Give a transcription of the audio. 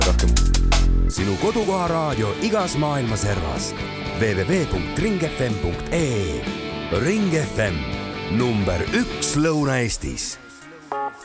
rohkem. Sinu kodukoha raadio igas maailma servas. www.ringfm.ee. Ring FM, number 1 Lõuna-Eestis.